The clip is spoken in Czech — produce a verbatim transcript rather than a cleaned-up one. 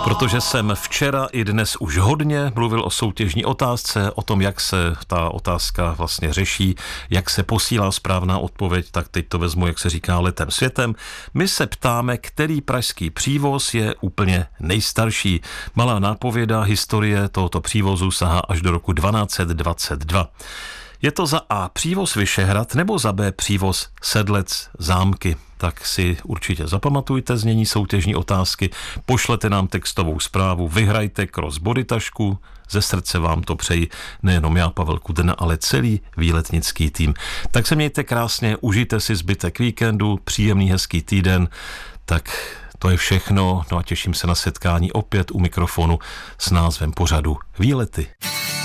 Protože jsem včera i dnes už hodně mluvil o soutěžní otázce, o tom, jak se ta otázka vlastně řeší, jak se posílá správná odpověď, tak teď to vezmu, jak se říká, letem světem. My se ptáme, který pražský přívoz je úplně nejstarší. Malá nápověda, historie tohoto přívozu sahá až do roku dvanáct dvacet dva. Je to za A přívoz Vyšehrad nebo za B přívoz Sedlec Zámky? Tak si určitě zapamatujte znění soutěžní otázky, pošlete nám textovou zprávu, vyhrajte Cross Body tašku, ze srdce vám to přeji nejenom já, Pavel Kudrna, ale celý výletnický tým. Tak se mějte krásně, užijte si zbytek víkendu, příjemný hezký týden, tak to je všechno, no a těším se na setkání opět u mikrofonu s názvem pořadu Výlety.